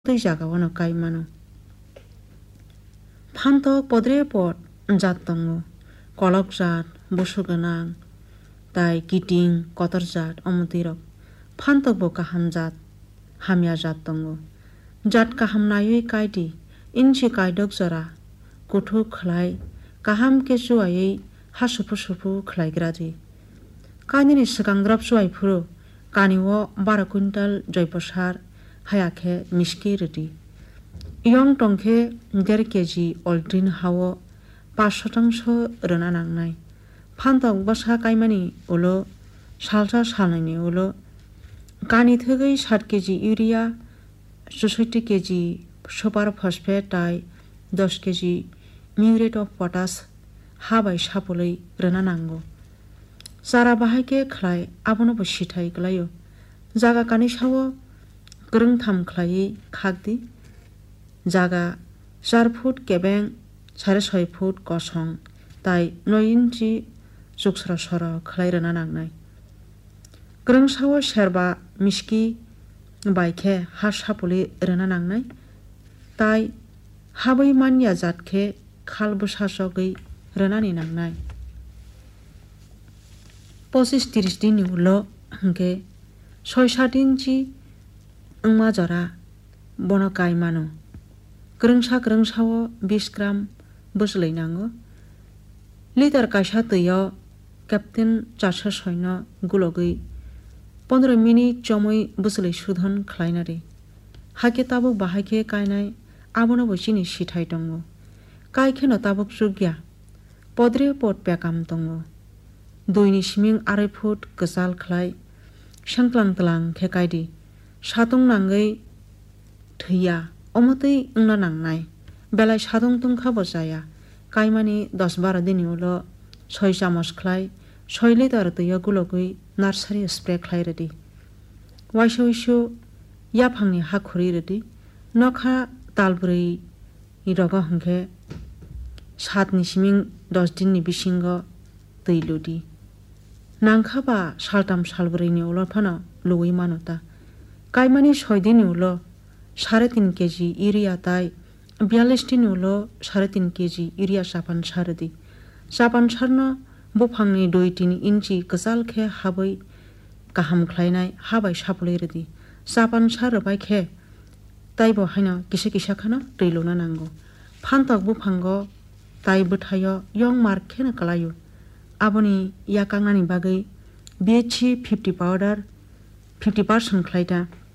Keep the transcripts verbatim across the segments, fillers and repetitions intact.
tui jagao kai mano. Phantok podre pot jat tongo kolok jat bosuganang tai kiting kotor jat omutirok phantok bo kaham jat hamya jat tongo jat kaham nayui kaidi inchi kaidok jora kuthuk khlai kaham ke chuayei hasupu supu khlaigradi kainini sikangrab chuai phuru kaniwo twelve kwintal joiposar hayakhe miski redi Iyong tongkhe one keji oltrin hawo five শতাংশ rona nangnai phantok basa kaimani ulo salsa salnaini ulo kani thogoi seven keji urea sixty keji super phosphate tai ten keji muriate of potash habai sapolei rona nango jara bahaike khlai abono bo sithai glaio jaga kani sawo krung tham khlai khakdi jaga four foot kebeng সাড়ে ছয় foot কসং তাই নয় ইঞ্চি জুকসরা সর খালাইরনা নাংনাই গ্রংসাও সেরবা মিসকি বাইখে হা সাপলি রনা নাংনাই তাই হাबै মানিয়া জাতখে খালবো শাসকই রনানি নাংনাই পঁচিশ ত্রিশ দিন উল হংকে ছয় সাত ইঞ্চি উংমা জরা বন কাই মানো গ্রংসা গ্রংসাও বিশ গ্রাম বসলাই নাঙ্গো লিটার কাইসা তৈয় ক্যাপ্টেন চারশো সৈন্য গুলগই পনেরো মিনিট চমই বসলাই সুধন খাইনারে হাকে তাবক বাহাইকে কায়নাই আবনো বসিনি সিঠাই দङ কাইখেন তাবক जुगिया পদ্রে পট পেকাম দङ দুইনি সিমিং আড়াই ফুট গজাল খাই সাংক্লাং তলাং খেকাইদি সাতং নাঙ্গै থैया অমতই উংনা নাংনাই বেলায় সাদং তুংখা বজায়া কাইমানি দশ বারো দিন উলো ছয় চামচ খাই ছয় লিটার তৈয় গুলগই নার্সারি স্প্রে খাই রেডি ওয়াইসো ওইসো ইয়াফাংনি হাখুরি রেডি নখা তালব্রই রগ হংখে সাতনি সিমিং দশ দিননি বিসিঙ্গ তৈলুদি নাংখাবা সালতাম সালব্রইনি উলো ফানো লুই মানতা কাইমানি ছয় দিন উলো সাড়ে তিন কেজি ইউরিয়া তাই বিয়াল্লিশ দিন উলো সাড়ে তিন কেজি ইউরিয়া সাপান সারদি সাপান সারন বফাংনি দুই তিন ইঞ্চি গজালখে হাबै গাহাম খ্লাইনাই হাবাই সাপলাই রেদি সাপান সারবাই খে তাই বহাইনো কিসে কিসা খানো दै लुना नांगौ फानतक बुफांग ताई बोथायो यं मार्कखेनो कलायो आबनि याकांनानि बागै बिएचि fifty powder fifty percent ख्लाइदा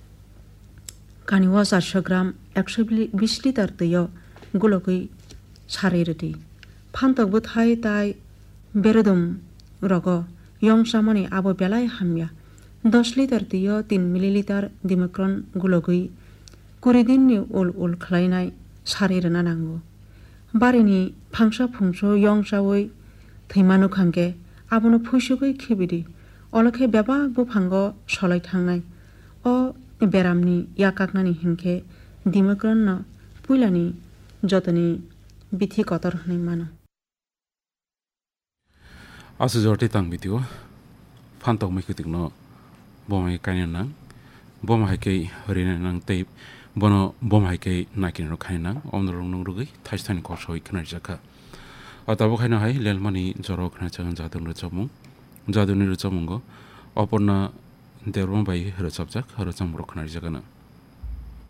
कानिवा four hundred ग्राम one hundred twenty लिटार दैयो गुलगै सारै रेदि फानतक बुथाय ताई बेरदम रग यं सामनि आबो बेलाय हामिया ten लिटार दैयो three मिलिलिटार दिमक्रन गुलगै twenty दिननि उल उल ख्लाइनाय सारै रना नांगौ बारिनि फांसा फुंसो यं सावै थैमानो खांगे आबनो फुइसुगै खेबिदि अलखे बेबा बुफांग सलाय थांनाय अ बेरामनि याकाकनानि हिनखे दिमक्रन न पुइलानि जतनि बिथि कतर हनै मानो आसु जर्ति तां बितिओ फानतक मैखुतिक न बमाय कायना नां बमाहायकै हरिना नां तै बनो बमाहायकै नाकिन रखायना अमरं नं रुगै थाइस्थानि खसय खनाय जाखा अताबो खायना हाय लेलमानि जरो खना चागन जादुन रचमु जादुनि रचमुंगो अपना देरबम बाय रचबजाक रचम रखनाय जागना